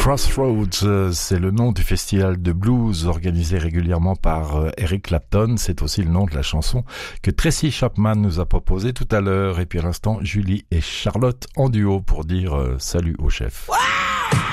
Crossroads, c'est le nom du festival de blues organisé régulièrement par Eric Clapton. C'est aussi le nom de la chanson que Tracy Chapman nous a proposée tout à l'heure. Et puis à l'instant, Julie et Charlotte en duo pour dire salut au chef. Wow!